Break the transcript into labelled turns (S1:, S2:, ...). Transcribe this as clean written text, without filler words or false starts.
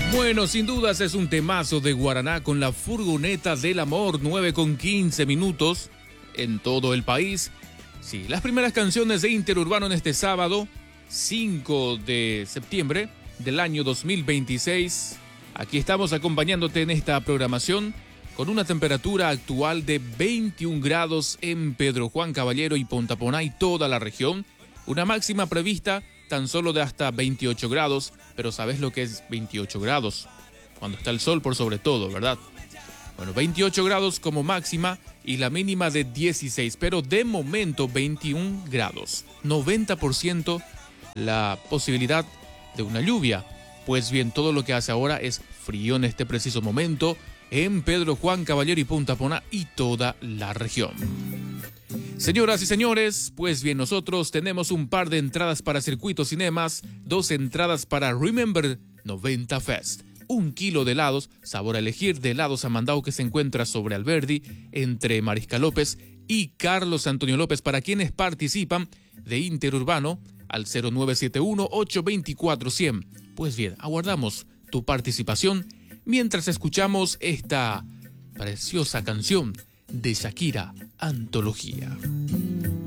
S1: Bueno, sin dudas es un temazo de Guaraná con la furgoneta del amor, 9:15 en todo el país. Sí, las primeras canciones de Interurbano en este sábado, 5 de septiembre del año 2026. Aquí estamos acompañándote en esta programación con una temperatura actual de 21 grados en Pedro Juan Caballero y Pontaponá y toda la región. Una máxima prevista tan solo de hasta 28 grados, pero ¿sabes lo que es 28 grados? Cuando está el sol por sobre todo, ¿verdad? Bueno, 28 grados como máxima y la mínima de 16, pero de momento 21 grados. 90% la posibilidad de una lluvia. Pues bien, todo lo que hace ahora es frío en este preciso momento en Pedro Juan Caballero y Pontaponá y toda la región. Señoras y señores, pues bien, nosotros tenemos un par de entradas para Circuito Cinemas, 2 entradas para Remember 90 Fest, 1 kilo de helados, sabor a elegir de helados Amandao que se encuentra sobre Alberdi, entre Mariscal López y Carlos Antonio López, para quienes participan de Interurbano al 0971-824-100. Pues bien, aguardamos tu participación mientras escuchamos esta preciosa canción de Shakira, Antología.